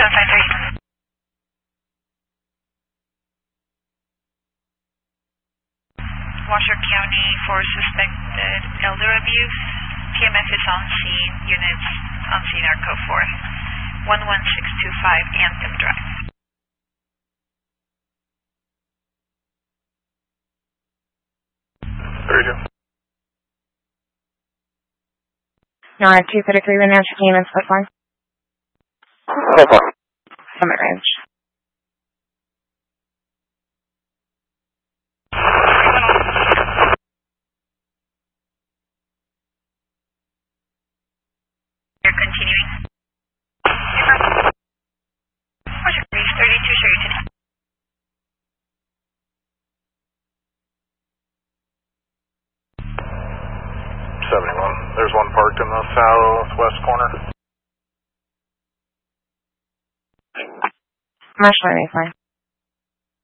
753. Washoe County for suspected elder abuse. TMF is on scene. Units on scene are code 4. 11625 Anthem Drive. Very good. NORAD 233, Wind Ranch, units, code 4. Code 4. Summit Range. You're continuing. Washoe County 32, show you today. There's one parked in the southwest corner. Marshall, 84.